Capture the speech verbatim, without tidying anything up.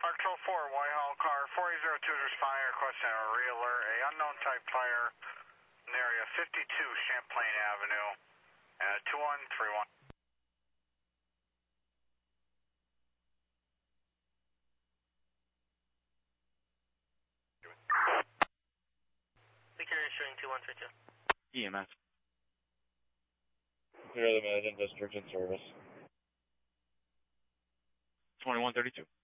Control four, Whitehall car four zero two is responding, requesting a re-alert, a unknown type fire in area fifty-two Champlain Avenue, uh, two one three one. Security showing two one three two. E M S. Clear the Management District in service. twenty-one thirty-two.